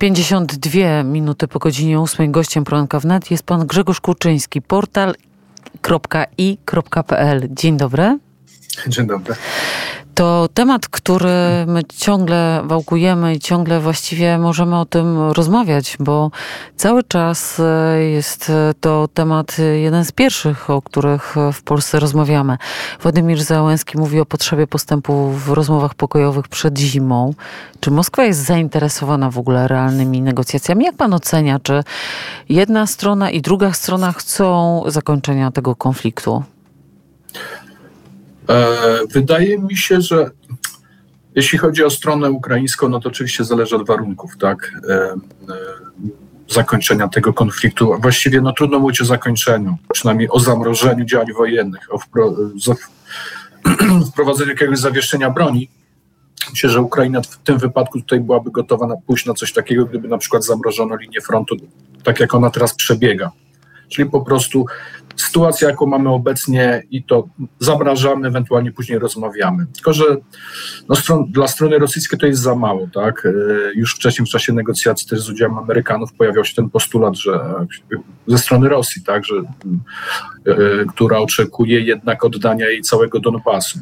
52 minuty po godzinie 8. Gościem Poranka Wnet jest pan Grzegorz Kurczyński, portal.i.pl. Dzień dobry. Dzień dobry. To temat, który my ciągle wałkujemy i ciągle właściwie możemy o tym rozmawiać, bo cały czas jest to temat jeden z pierwszych, o których w Polsce rozmawiamy. Władimir Zełenski mówi o potrzebie postępu w rozmowach pokojowych przed zimą. Czy Moskwa jest zainteresowana w ogóle realnymi negocjacjami? Jak pan ocenia, czy jedna strona i druga strona chcą zakończenia tego konfliktu? Wydaje mi się, że jeśli chodzi o stronę ukraińską, no to oczywiście zależy od warunków, tak, zakończenia tego konfliktu. Właściwie no trudno mówić o zakończeniu, przynajmniej o zamrożeniu działań wojennych, o wprowadzeniu jakiegoś zawieszenia broni. Myślę, że Ukraina w tym wypadku tutaj byłaby gotowa pójść na coś takiego, gdyby na przykład zamrożono linię frontu, tak jak ona teraz przebiega. Czyli po prostu sytuacja, jaką mamy obecnie, i to zamrażamy, ewentualnie później rozmawiamy. Tylko że dla strony rosyjskiej to jest za mało, tak? Już wcześniej w czasie negocjacji też z udziałem Amerykanów pojawiał się ten postulat, że ze strony Rosji, tak, że która oczekuje jednak oddania jej całego Donbasu.